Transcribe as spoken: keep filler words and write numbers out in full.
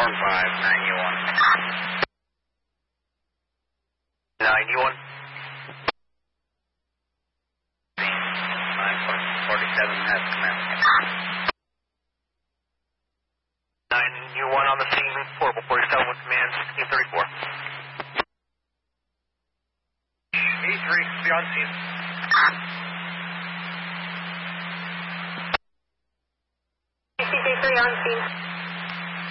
five, ninety-one. ninety-one. nine forty-seven has command. ninety-one on the scene, portable forty-seven with command sixteen thirty-four. eighty-three, be on scene. eighty-three on scene.